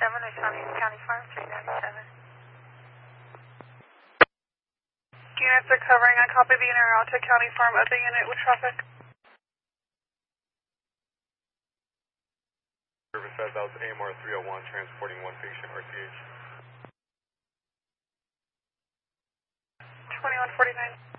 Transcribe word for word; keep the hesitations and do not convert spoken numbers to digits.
seven, there's County, County Farm three ninety-seven. Units are covering on copy the inner route to County Farm, other unit with traffic. Service says that was A M R three oh one transporting one patient, R T H. twenty-one forty-nine.